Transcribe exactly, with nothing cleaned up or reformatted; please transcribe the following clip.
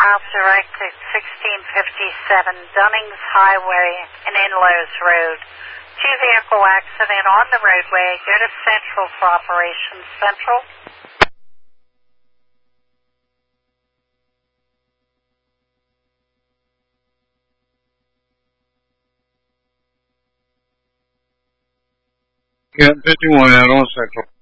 South direct at sixteen fifty-seven Dunnings Highway and Inlows Road. Two-vehicle accident on the roadway. Go to Central for Operations Central. Cat fifty-one out on Central.